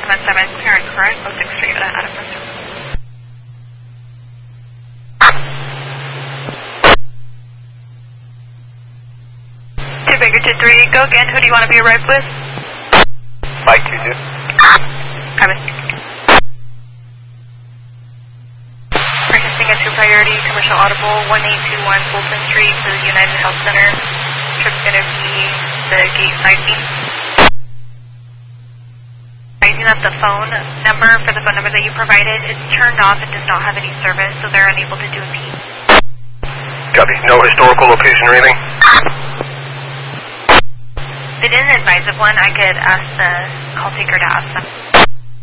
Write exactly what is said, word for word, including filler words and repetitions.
one seven, clear and current, oh six three, out of system. two Baker two three, go again, who do you want to be arrived with? Mike two two. Copy. Requesting a two priority, commercial audible, one eight two one Fulton Street to the United Health Center. Trip's going to be the gate sightseeing. Raising up the phone number for the phone number that you provided. It's turned off, it does not have any service, so they're unable to do a P. Copy. No historical location or anything? They didn't advise of one. I could ask the call taker to ask them.